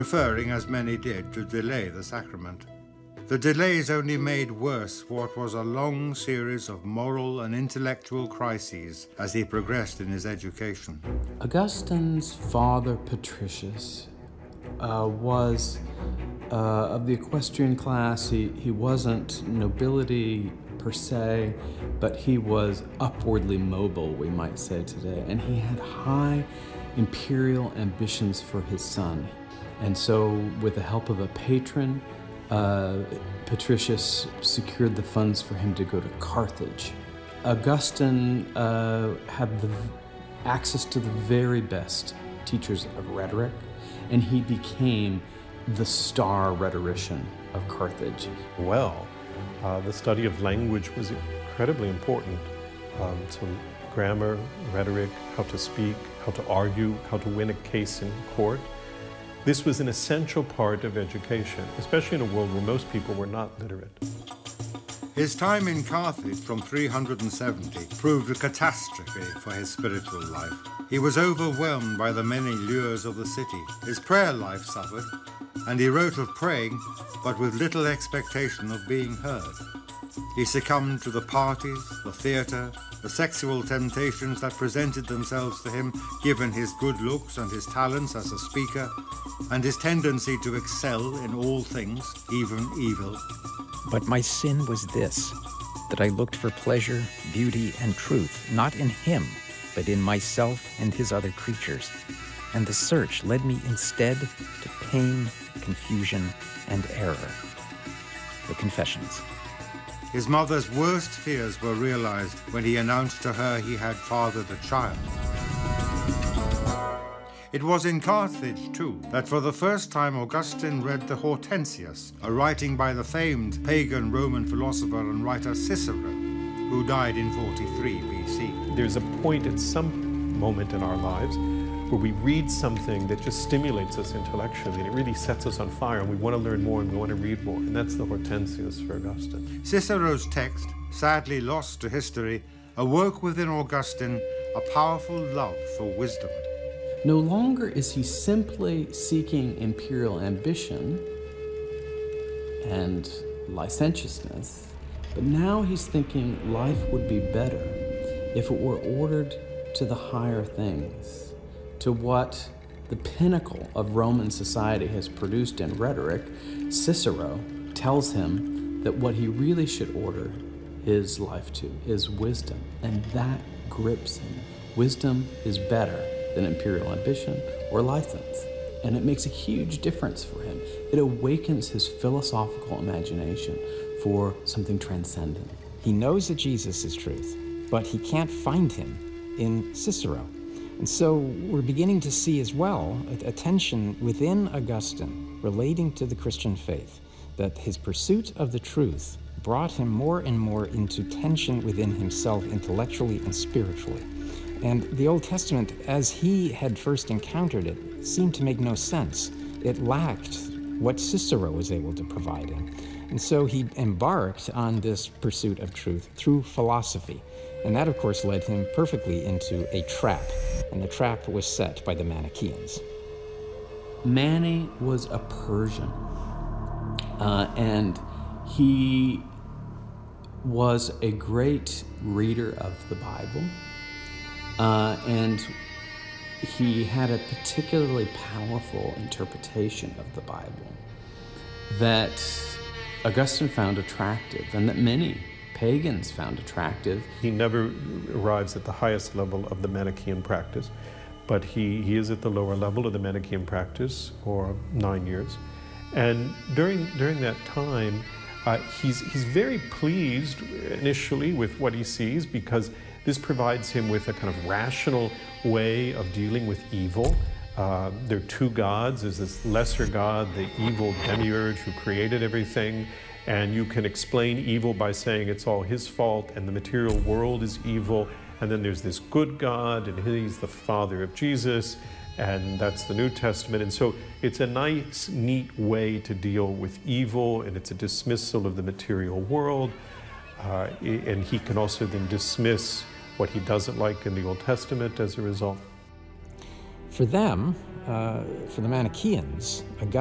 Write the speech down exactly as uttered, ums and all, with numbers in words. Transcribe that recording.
preferring, as many did, to delay the sacrament. The delays only made worse what was a long series of moral and intellectual crises as he progressed in his education. Augustine's father, Patricius, uh, was uh, of the equestrian class. He, he wasn't nobility per se, but he was upwardly mobile, we might say today, and he had high imperial ambitions for his son. And so, with the help of a patron, uh, Patricius secured the funds for him to go to Carthage. Augustine uh, had the access to the very best teachers of rhetoric, and he became the star rhetorician of Carthage. Well, uh, the study of language was incredibly important. Um, so grammar, rhetoric, how to speak, how to argue, how to win a case in court. This was an essential part of education, especially in a world where most people were not literate. His time in Carthage from three hundred seventy proved a catastrophe for his spiritual life. He was overwhelmed by the many lures of the city. His prayer life suffered, and he wrote of praying, but with little expectation of being heard. He succumbed to the parties, the theatre, the sexual temptations that presented themselves to him, given his good looks and his talents as a speaker, and his tendency to excel in all things, even evil. But my sin was this, that I looked for pleasure, beauty, and truth, not in him, but in myself and his other creatures. And the search led me instead to pain, confusion, and error. The Confessions. His mother's worst fears were realized when he announced to her he had fathered a child. It was in Carthage, too, that for the first time Augustine read the Hortensius, a writing by the famed pagan Roman philosopher and writer Cicero, who died in forty-three B C. There's a point at some moment in our lives where we read something that just stimulates us intellectually, and it really sets us on fire, and we want to learn more and we want to read more, and that's the Hortensius for Augustine. Cicero's text, sadly lost to history, awoke within Augustine a powerful love for wisdom. No longer is he simply seeking imperial ambition and licentiousness, but now he's thinking life would be better if it were ordered to the higher things, to what the pinnacle of Roman society has produced in rhetoric. Cicero tells him that what he really should order his life to is wisdom, and that grips him. Wisdom is better than imperial ambition or license, and it makes a huge difference for him. It awakens his philosophical imagination for something transcendent. He knows that Jesus is truth, but he can't find him in Cicero. And so we're beginning to see as well a, a tension within Augustine relating to the Christian faith, that his pursuit of the truth brought him more and more into tension within himself intellectually and spiritually. And the Old Testament, as he had first encountered it, seemed to make no sense. It lacked what Cicero was able to provide him. And so he embarked on this pursuit of truth through philosophy. And that, of course, led him perfectly into a trap. And the trap was set by the Manichaeans. Mani was a Persian, uh, and he was a great reader of the Bible. Uh, and he had a particularly powerful interpretation of the Bible that Augustine found attractive, and that many pagans found attractive. He never arrives at the highest level of the Manichaean practice, but he, he is at the lower level of the Manichaean practice, or nine years. And during, during that time, uh, he's, he's very pleased initially with what he sees, because this provides him with a kind of rational way of dealing with evil. Uh, there are two gods. There's this lesser god, the evil demiurge who created everything, and you can explain evil by saying it's all his fault and the material world is evil. And then there's this good God, and he's the father of Jesus, and that's the New Testament. And so it's a nice, neat way to deal with evil, and it's a dismissal of the material world. Uh, and he can also then dismiss what he doesn't like in the Old Testament as a result. For them, uh, for the Manichaeans, Augustine